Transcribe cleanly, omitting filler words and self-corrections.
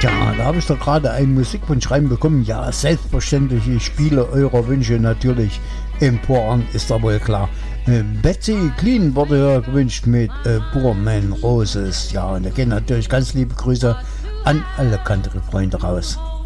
Ja, da habe ich doch gerade einen Musikwunsch reinbekommen. Ja, selbstverständlich, ich spiele eure Wünsche natürlich empor an, ist da wohl klar. Betsy Clean wurde ja gewünscht mit Poor Man Roses. Ja, und da gehen natürlich ganz liebe Grüße an alle Country-Freunde raus.